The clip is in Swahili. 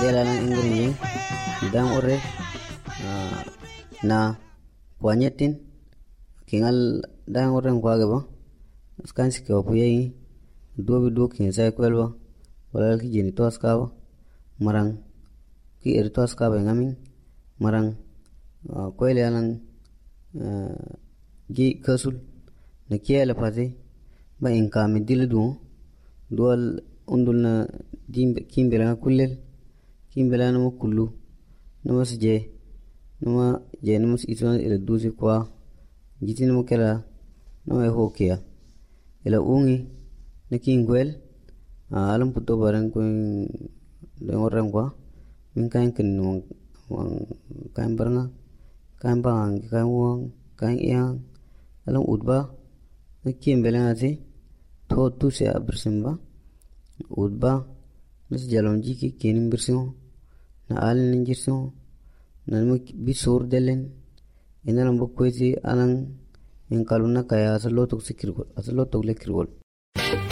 ndela lang ingrini dang ore na wanyetin kingal dang ore ngwage ba skansi ke opuyei dobi do kin sai kwelba wala ki jeni tos ka ba marang ki er tos ka ba ngamin marang kwele alan gi kasul na kiela pati ba inkami dildu dual undulna dimbe kimbela kullel kimbela no kullu no je no itwan ila duzi kwa jitin mo kala no e hokia ila ungi na kingwel alam puto barang ko orang kwa min kain kin kain baranga kain bang kain wong kain yang alam udba na kimbela ati to tu se abrsimba udba nas jalonji ki kenim birsion na al ninjirsion na mo bisor delen inalam bokwezi alang in kaluna kaya asalo tok lekirgol